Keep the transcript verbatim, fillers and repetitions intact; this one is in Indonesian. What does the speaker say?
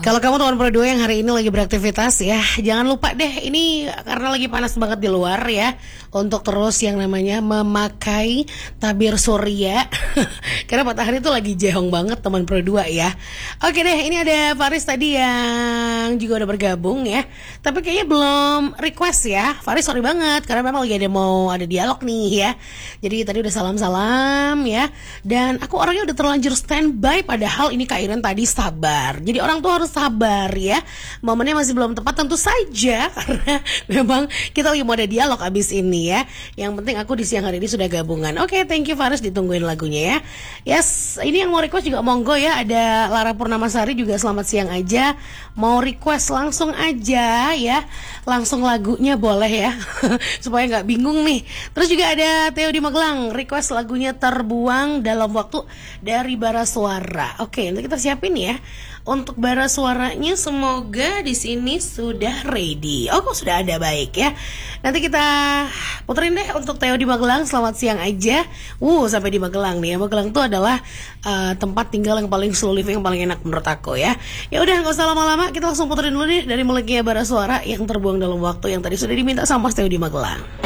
Kalau kamu teman Pro dua yang hari ini lagi beraktivitas ya, jangan lupa deh, ini karena lagi panas banget di luar ya, untuk terus yang namanya memakai tabir surya. Karena matahari tuh lagi jehong banget teman Pro dua ya. Oke deh, ini ada Faris tadi yang juga udah bergabung ya, tapi kayaknya belum request ya. Faris sorry banget, karena memang lagi ada mau ada dialog nih ya. Jadi tadi udah salam-salam ya, dan aku orangnya udah terlanjur standby, padahal ini Kak Iren tadi sabar. Jadi orang tuh harus sabar ya. Momennya masih belum tepat tentu saja, karena memang kita lagi mau ada dialog abis ini ya. Yang penting aku di siang hari ini sudah gabungan. Oke, okay, thank you Faris, ditungguin lagunya ya. Yes, ini yang mau request juga monggo ya. Ada Lara Purnamasari juga selamat siang aja. Mau request langsung aja ya. Langsung lagunya boleh ya. Supaya nggak bingung nih. Terus juga ada Theo di Magelang, request lagunya Terbuang Dalam Waktu dari Bara Suara. Oke, okay, nanti kita siapin ya. Untuk bara suaranya semoga di sini sudah ready. Oh, kok sudah ada, baik ya. Nanti kita puterin deh untuk Theo di Magelang. Selamat siang aja. Uh, sampai di Magelang nih ya. Magelang itu adalah uh, tempat tinggal yang paling slow living, yang paling enak menurut aku ya. Ya udah, nggak usah lama-lama. Kita langsung puterin dulu deh dari meleknya bara suara yang terbuang dalam waktu yang tadi sudah diminta sama Mas Theo di Magelang.